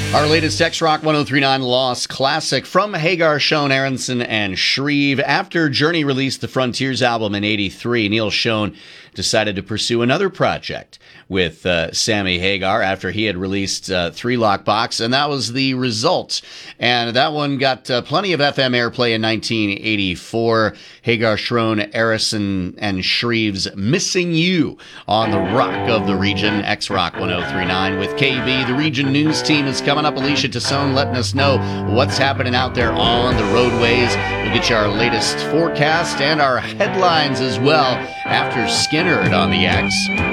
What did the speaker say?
Our latest X Rock 1039 Lost classic from Hagar, Schoen, Aronson, and Shreve. After Journey released the Frontiers album in '83, Neil Schoen decided to pursue another project with Sammy Hagar after he had released Three Lock Box, and that was The Result. And that one got plenty of FM airplay in 1984. Hagar, Schoen, Aronson, and Shreve's Missing You on the Rock of the Region, X Rock 1039 with KB. The Region News team is coming up. Alicia Tassone letting us know what's happening out there on the roadways. We'll get you our latest forecast and our headlines as well after Skinnerd on the X.